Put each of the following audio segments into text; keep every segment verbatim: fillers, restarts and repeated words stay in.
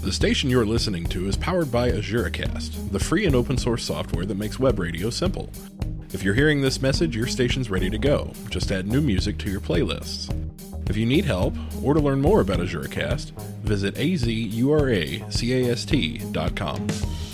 The station you're listening to is powered by AzureCast, the free and open source software that makes web radio simple. If you're hearing this message, your station's ready to go. Just add new music to your playlists. If you need help, or to learn more about AzureCast, visit a z u r a c a s t dot com.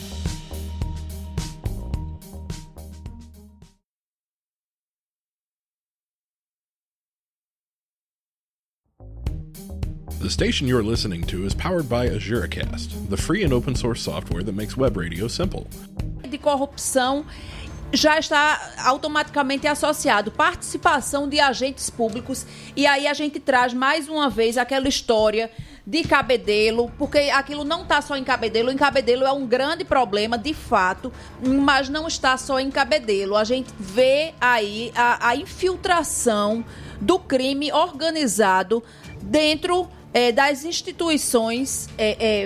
The station you're listening to is powered by AzureCast, the free and open source software that makes web radio simple. De corrupção já está automaticamente associado participação de agentes públicos, e aí a gente traz mais uma vez aquela história de Cabedelo, porque aquilo não está só em Cabedelo. Em Cabedelo é um grande problema, de fato, mas não está só em Cabedelo. A gente vê aí a, a infiltração do crime organizado dentro é, das instituições, é, é,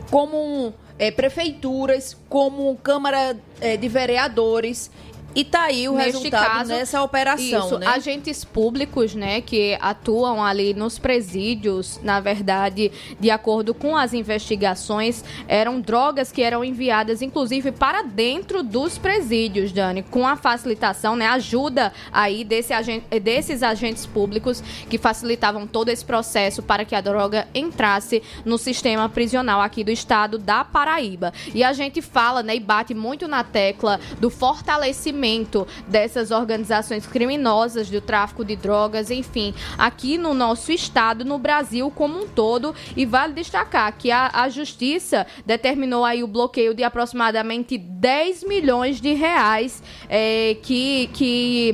como é, prefeituras, como Câmara é, de Vereadores. E tá aí o Neste resultado caso, nessa operação, isso, né? Agentes públicos, né, que atuam ali nos presídios, na verdade, de acordo com as investigações, eram drogas que eram enviadas, inclusive, para dentro dos presídios, Dani, com a facilitação, né, ajuda aí desse agente, desses agentes públicos que facilitavam todo esse processo para que a droga entrasse no sistema prisional aqui do estado da Paraíba. E a gente fala, né, e bate muito na tecla do fortalecimento dessas organizações criminosas do tráfico de drogas, enfim, aqui no nosso estado, no Brasil como um todo. E vale destacar que a, a Justiça determinou aí o bloqueio de aproximadamente dez milhões de reais é, que, que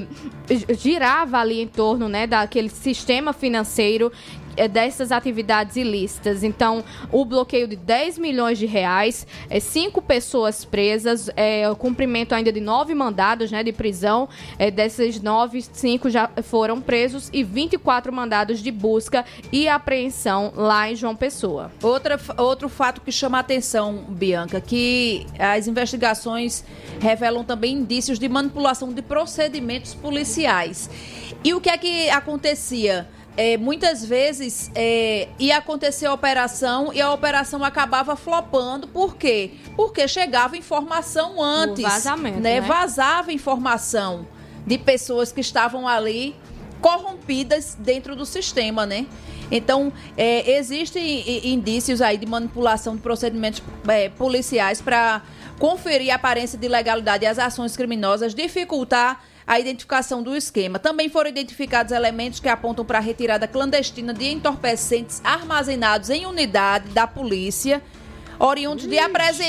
girava ali em torno, né, daquele sistema financeiro dessas atividades ilícitas. Então, o bloqueio de dez milhões de reais, é, cinco pessoas presas, é, o cumprimento ainda de nove mandados, né, de prisão. É, desses nove, cinco já foram presos e vinte e quatro mandados de busca e apreensão lá em João Pessoa. Outra, outro fato que chama a atenção, Bianca, que as investigações revelam também indícios de manipulação de procedimentos policiais. E o que é que acontecia? É, muitas vezes é, ia acontecer a operação e a operação acabava flopando. Por quê? Porque chegava informação antes. O vazamento, né? né? Vazava informação de pessoas que estavam ali corrompidas dentro do sistema, né? Então, é, existem indícios aí de manipulação de procedimentos é, policiais para conferir a aparência de legalidade às ações criminosas, dificultar a identificação do esquema. Também foram identificados elementos que apontam para a retirada clandestina de entorpecentes armazenados em unidade da polícia, oriundos de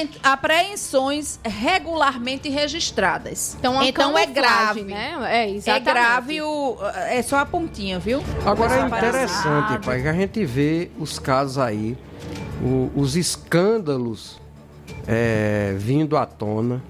apreensões regularmente registradas. Então, então é grave, né? É, exatamente. É grave, o, é só a pontinha, viu? Agora é interessante, pai, que a gente vê os casos aí, o, os escândalos é, vindo à tona,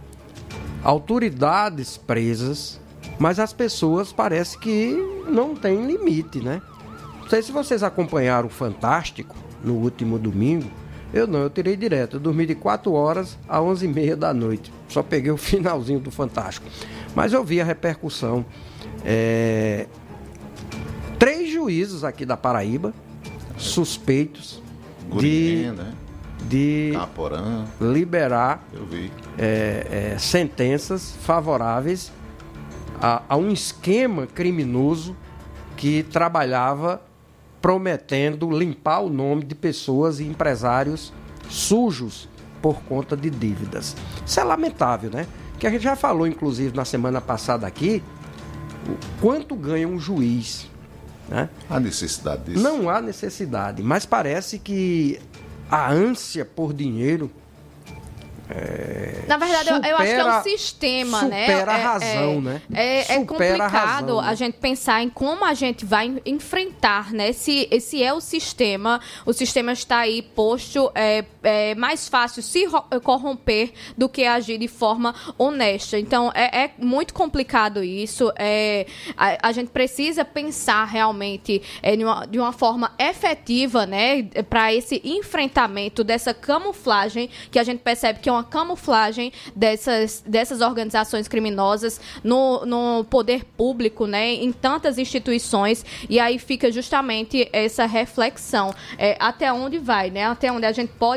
autoridades presas, mas as pessoas parece que não tem limite, né? Não sei se vocês acompanharam o Fantástico no último domingo. Eu não, eu tirei direto. Eu dormi de quatro horas a onze e meia da noite. Só peguei o finalzinho do Fantástico. Mas eu vi a repercussão. É... Três juízes aqui da Paraíba, suspeitos Gurien, de, né? de Caporã. liberar Eu vi. É, é, sentenças favoráveis a, a um esquema criminoso que trabalhava prometendo limpar o nome de pessoas e empresários sujos por conta de dívidas. Isso é lamentável, né? Que a gente já falou, inclusive, na semana passada aqui, o quanto ganha um juiz, né? Há necessidade disso? Não há necessidade, mas parece que a ânsia por dinheiro É, Na verdade, supera, eu acho que é um sistema, supera né? Supera a é, razão, é, né? É, é complicado a, razão, né? A gente pensar em como a gente vai enfrentar, né? Se esse é o sistema, o sistema está aí posto, é, é mais fácil se corromper do que agir de forma honesta. Então, é, é muito complicado isso. É, a, a gente precisa pensar realmente é, de, uma, de uma forma efetiva, né? Para esse enfrentamento dessa camuflagem que a gente percebe que é uma camuflagem dessas, dessas organizações criminosas no, no poder público, né, em tantas instituições, e aí fica justamente essa reflexão, é, até onde vai, né, até onde a gente pode